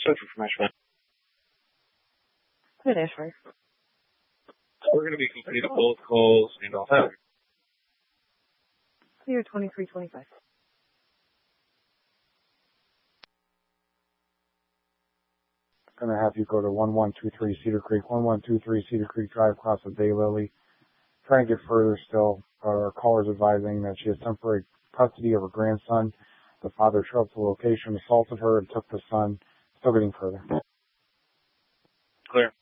Central from Ashland. Good, Ashford. We're going to be completing both calls and all that. Clear 2325. Going to have you go to 1123 Cedar Creek, 1123 Cedar Creek Drive, across the Daylily. Trying to get further still. Our caller's advising that she has temporary custody of her grandson. The father showed up to the location, assaulted her, and took the son. Still getting further. Clear.